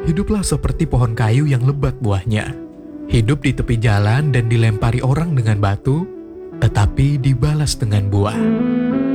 Hiduplah seperti pohon kayu yang lebat buahnya. Hidup di tepi jalan dan dilempari orang dengan batu, tetapi dibalas dengan buah.